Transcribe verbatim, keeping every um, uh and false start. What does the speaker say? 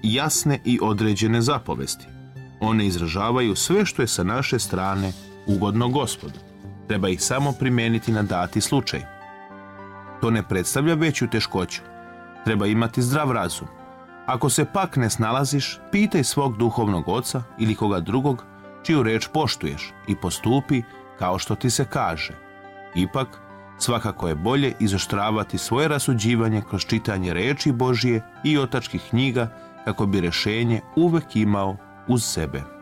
jasne i određene zapovesti. One izražavaju sve što je sa naše strane ugodno Gospodu. Treba ih samo primijeniti na dati slučaj. To ne predstavlja veću teškoću. Treba imati zdrav razum. Ako se pak ne snalaziš, pitaj svog duhovnog oca ili koga drugog čiju reč poštuješ i postupi kao što ti se kaže. Ipak, svakako je bolje izoštravati svoje rasuđivanje kroz čitanje reči Božije i otačkih knjiga kako bi rješenje uvek imao uz sebe.